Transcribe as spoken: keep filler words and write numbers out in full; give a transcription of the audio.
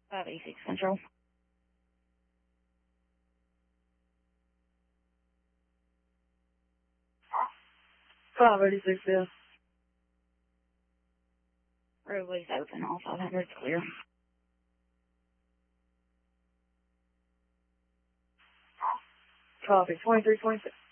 five eighty-six Central. five eighty-six, yeah. Roadway's open, all five hundred's clear. Copy, twenty-three twenty-six.